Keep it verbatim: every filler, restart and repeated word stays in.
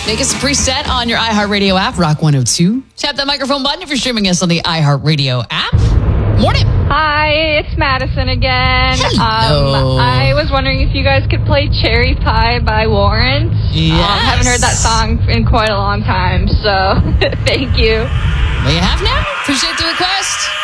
Make us a preset on your iHeartRadio app, Rock one oh two. Tap that microphone button if you're streaming us on the iHeartRadio app. Morning. Hi, it's Madison again. Hello. Um, I was wondering if you guys could play Cherry Pie by Warrant. Yes. Um, haven't heard that song in quite a long time, so thank you. Well, you have now. Appreciate the request.